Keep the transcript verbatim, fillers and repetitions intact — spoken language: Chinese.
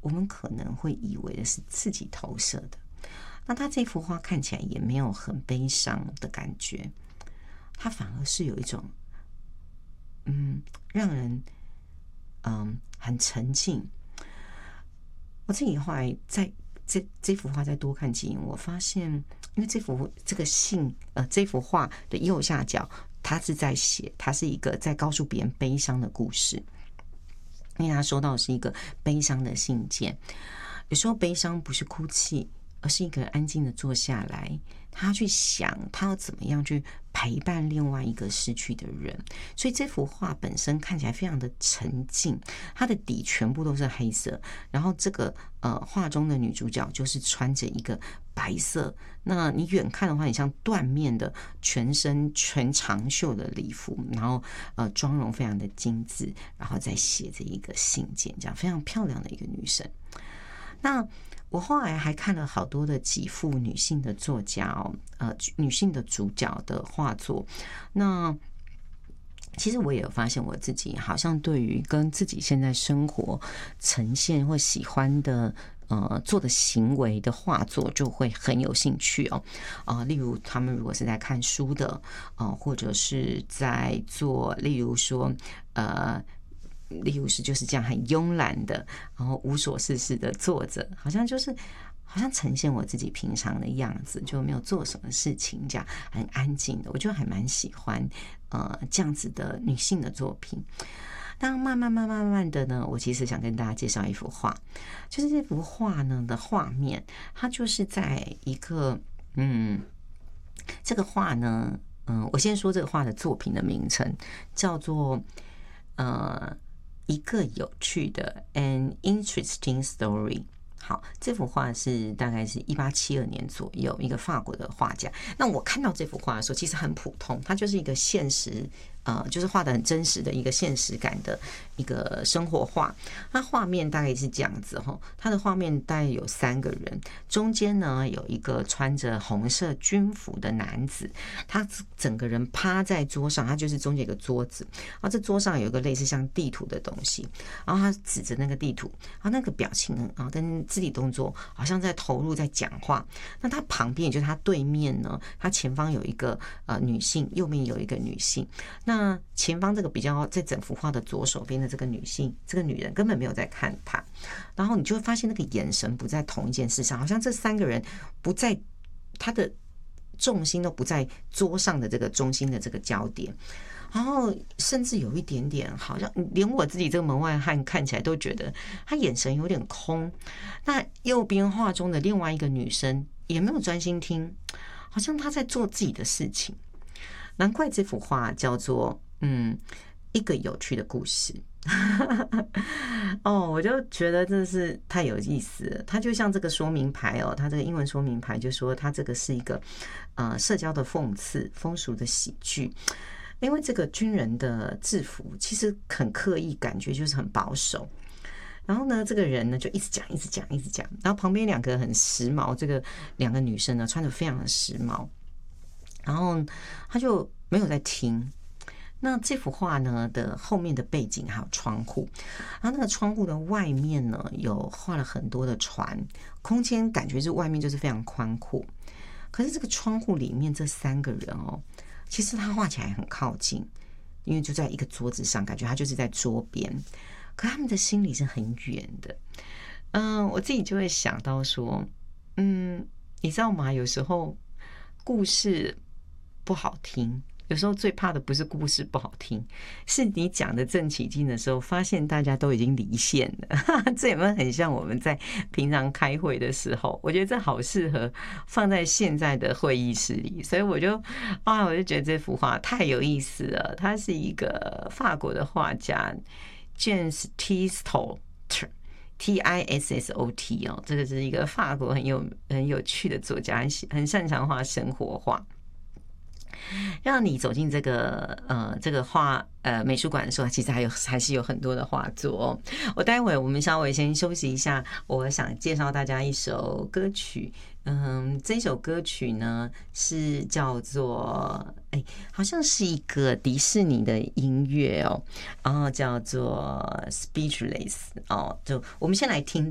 我们可能会以为的是自己投射的。那他这幅画看起来也没有很悲伤的感觉，他反而是有一种嗯让人嗯很沉静。我自己后来在这这幅画再多看几眼，我发现，因为这幅这个信呃这幅画的右下角，他是在写，他是一个在告诉别人悲伤的故事，因为他收到的是一个悲伤的信件。有时候悲伤不是哭泣，而是一个人安静的坐下来，他去想他要怎么样去陪伴另外一个失去的人。所以这幅画本身看起来非常的沉静，它的底全部都是黑色，然后这个呃画中的女主角就是穿着一个白色，那你远看的话很像缎面的全身全长袖的礼服，然后呃妆容非常的精致，然后再写着一个信件，这样非常漂亮的一个女生。那我后来还看了好多的几幅女性的作家哦，呃，女性的主角的画作。那其实我也有发现，我自己好像对于跟自己现在生活呈现或喜欢的呃做的行为的画作，就会很有兴趣哦。啊、呃，例如他们如果是在看书的，呃，或者是在做，例如说呃。例如是就是这样很慵懒的，然后无所事事的坐着，好像就是好像呈现我自己平常的样子，就没有做什么事情，这样很安静的，我就还蛮喜欢呃这样子的女性的作品。当慢慢慢慢慢慢的呢，我其实想跟大家介绍一幅画，就是这幅画呢的画面，它就是在一个嗯，这个画呢，嗯，我先说这个画的作品的名称叫做呃。一个有趣的 an interesting story。 好，这幅画是大概是一八七二年左右，一个法国的画家。那我看到这幅画的时候其实很普通，它就是一个现实呃，就是画的很真实的一个现实感的一个生活画。那画面大概是这样子哈，它的画面大概有三个人，中间呢有一个穿着红色军服的男子，他整个人趴在桌上，他就是中间有个桌子，然后这桌上有一个类似像地图的东西，然后他指着那个地图，然后那个表情啊跟肢体动作好像在投入在讲话。那他旁边也就是他对面呢，他前方有一个呃女性，右面有一个女性。那前方这个比较在整幅画的左手边的这个女性，这个女人根本没有在看他，然后你就会发现那个眼神不在同一件事上，好像这三个人不在，他的重心都不在桌上的这个中心的这个焦点，然后甚至有一点点好像连我自己这个门外汉看起来都觉得他眼神有点空。那右边画中的另外一个女生也没有专心听，好像她在做自己的事情。难怪这幅画叫做嗯一个有趣的故事。哦，我就觉得真的是太有意思了。它就像这个说明牌哦，它这个英文说明牌就说它这个是一个呃社交的讽刺、风俗的喜剧。因为这个军人的制服其实很刻意，感觉就是很保守。然后呢，这个人呢就一直讲、一直讲、一直讲。然后旁边两个很时髦，这个两个女生呢穿得非常的时髦。然后他就没有在听。那这幅画呢的后面的背景还有窗户，然后那个窗户的外面呢有画了很多的船，空间感觉是外面就是非常宽阔。可是这个窗户里面这三个人哦，其实他画起来很靠近，因为就在一个桌子上，感觉他就是在桌边，可他们的心里是很远的。嗯，我自己就会想到说，嗯，你知道吗？有时候故事不好听，有时候最怕的不是故事不好听，是你讲的正起劲的时候，发现大家都已经离线了。这有没有很像我们在平常开会的时候？我觉得这好适合放在现在的会议室里，所以我就啊，我就觉得这幅画太有意思了。他是一个法国的画家 James Tissot。T I S S O T 哦，这个是一个法国很有很有趣的作家，很很擅长画生活画。让你走进这个呃这个画呃美术馆的时候，其实还有还是有很多的画作哦。我待会我们稍微先休息一下，我想介绍大家一首歌曲。嗯，这首歌曲呢是叫做哎，好像是一个迪士尼的音乐哦，然后叫做 Speechless 哦，就我们先来听。